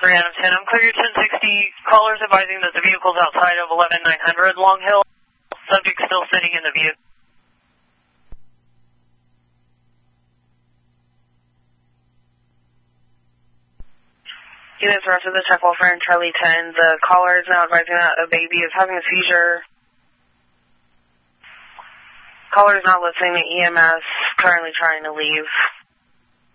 3 out of 10. I'm clear 1060. Callers advising that the vehicle's outside of 11900 Long Hill. Subject still sitting in the vehicle. Units arrested the check welfare in Charlie 10. The caller is now advising that a baby is having a seizure. Caller is not listening to EMS, currently trying to leave.